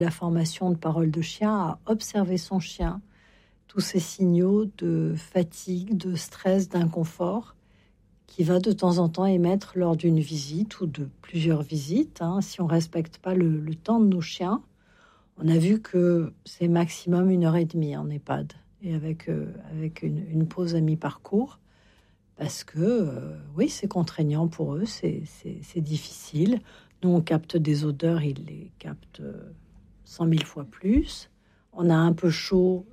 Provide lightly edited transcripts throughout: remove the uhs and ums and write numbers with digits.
la formation de parole de chien, à observer son chien, tous ces signaux de fatigue, de stress, d'inconfort, qui va de temps en temps émettre lors d'une visite ou de plusieurs visites. Si on ne respecte pas le temps de nos chiens, on a vu que c'est maximum 1h30 en EHPAD, et avec une pause à mi-parcours, parce que oui, c'est contraignant pour eux, c'est difficile. Nous, on capte des odeurs, ils les captent 100 000 fois plus. On a un peu chaud,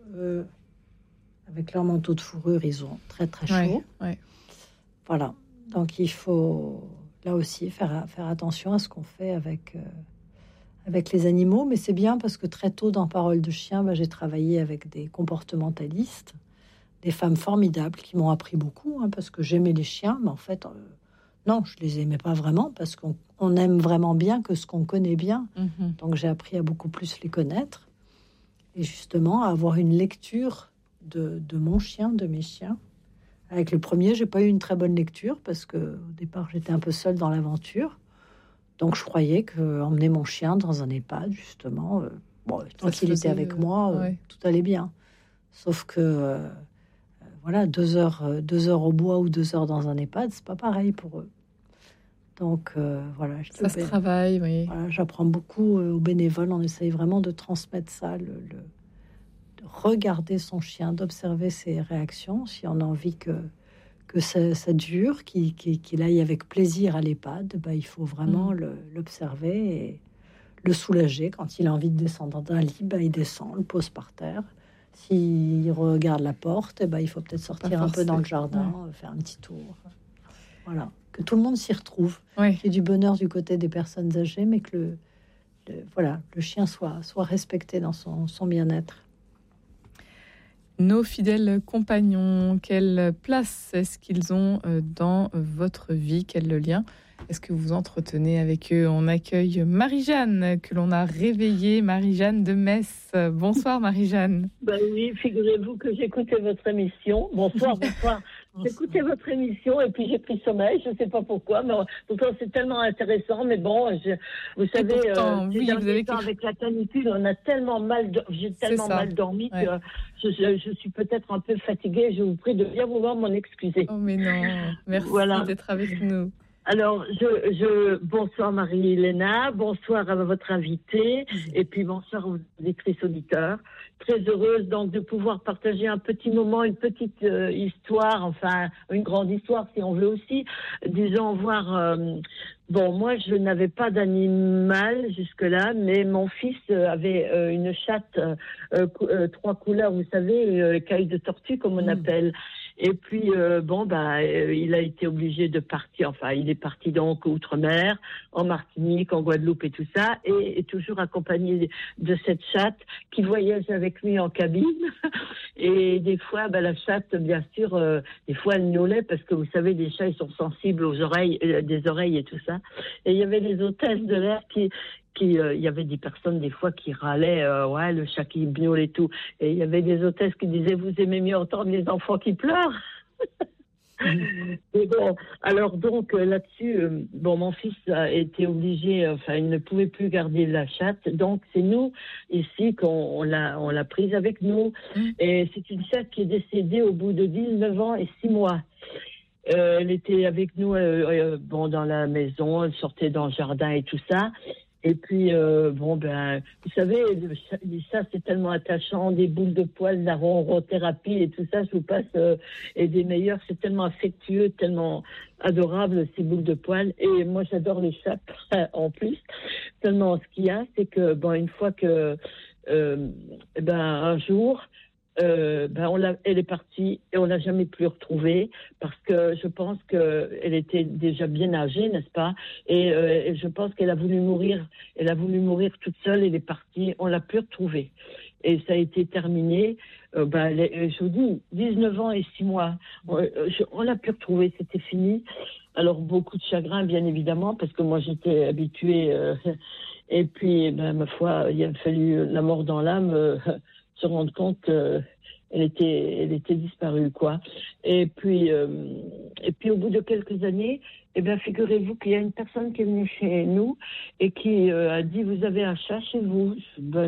avec leur manteau de fourrure, ils ont très très chaud. Ouais. Voilà, donc il faut là aussi faire attention à ce qu'on fait avec les animaux, mais c'est bien parce que très tôt dans Parole de chien, j'ai travaillé avec des comportementalistes, des femmes formidables qui m'ont appris beaucoup, parce que j'aimais les chiens, mais en fait, non, je les aimais pas vraiment, parce qu'on aime vraiment bien que ce qu'on connaît bien. Donc j'ai appris à beaucoup plus les connaître, et justement à avoir une lecture de mon chien, de mes chiens. Avec le premier, j'ai pas eu une très bonne lecture, parce que au départ, j'étais un peu seule dans l'aventure. Donc, je croyais qu'emmener mon chien dans un EHPAD, justement, tant qu'il était avec moi, tout allait bien. Sauf que, voilà, 2 heures au bois ou 2 heures dans un EHPAD, c'est pas pareil pour eux. Donc, voilà. Ça se travaille, oui. Voilà, j'apprends beaucoup aux bénévoles. On essaye vraiment de transmettre ça, de regarder son chien, d'observer ses réactions, si on a envie que ça dure, qu'il aille avec plaisir à l'EHPAD, il faut vraiment l'observer et le soulager. Quand il a envie de descendre d'un lit, il descend, le pose par terre. S'il regarde la porte, il faut peut-être sortir un peu dans le jardin, faire un petit tour. Voilà, que tout le monde s'y retrouve. Qu'il y ait du bonheur du côté des personnes âgées, mais que le chien soit respecté dans son bien-être. Nos fidèles compagnons, quelle place est-ce qu'ils ont dans votre vie? Quel lien est-ce que vous entretenez avec eux? On accueille Marie-Jeanne, que l'on a réveillée, Marie-Jeanne de Metz. Bonsoir Marie-Jeanne. Oui, figurez-vous que j'écoutais votre émission. Bonsoir. J'écoutais votre émission et puis j'ai pris sommeil, je ne sais pas pourquoi, mais pourtant c'est tellement intéressant. Mais bon, vous savez, pourtant, vous avez avec la canicule, j'ai tellement mal dormi que je suis peut-être un peu fatiguée. Je vous prie de bien vouloir m'en excuser. Oh mais non, merci d'être avec nous. Alors, bonsoir Marie-Léna, bonsoir à votre invitée, et puis bonsoir aux lectrices auditeurs. Très heureuse donc de pouvoir partager un petit moment, une petite histoire, enfin une grande histoire si on veut aussi, disons voir. Moi je n'avais pas d'animal jusque-là, mais mon fils avait une chatte 3 couleurs, vous savez, écaille de tortue comme on appelle. Et puis, il a été obligé de partir. Enfin, il est parti donc outre-mer, en Martinique, en Guadeloupe et tout ça, et toujours accompagné de cette chatte qui voyage avec lui en cabine. Et des fois, la chatte, bien sûr, des fois, elle miaulait parce que vous savez, les chats, ils sont sensibles aux oreilles, des oreilles et tout ça. Et il y avait les hôtesses de l'air il y avait des personnes des fois qui râlaient, le chat qui miaule et tout, et il y avait des hôtesses qui disaient vous aimez mieux entendre les enfants qui pleurent. Et bon, alors donc là-dessus, mon fils a été obligé, il ne pouvait plus garder la chatte, donc c'est nous ici qu'on l'a prise avec nous, et c'est une chatte qui est décédée au bout de 19 ans et 6 mois. Elle était avec nous dans la maison, elle sortait dans le jardin et tout ça. Et puis, vous savez, les chats, c'est tellement attachant, des boules de poils, la ronrothérapie et tout ça, je vous passe, et des meilleurs, c'est tellement affectueux, tellement adorable, ces boules de poils. Et moi, j'adore les chats, en plus. Seulement, ce qu'il y a, c'est que, une fois que, un jour, elle est partie et on l'a jamais plus retrouvée parce que je pense qu'elle était déjà bien âgée, n'est-ce pas? Et je pense qu'elle a voulu mourir. Elle a voulu mourir toute seule. Elle est partie. On l'a plus retrouvée. Et ça a été terminé. Je vous dis, 19 ans et 6 mois. On l'a plus retrouvée. C'était fini. Alors beaucoup de chagrin, bien évidemment, parce que moi j'étais habituée. Et puis, ma foi, il a fallu la mort dans l'âme. Se rendre compte Elle était disparue, quoi. Et puis au bout de quelques années, eh bien, figurez-vous qu'il y a une personne qui est venue chez nous et qui a dit, vous avez un chat chez vous? Ben,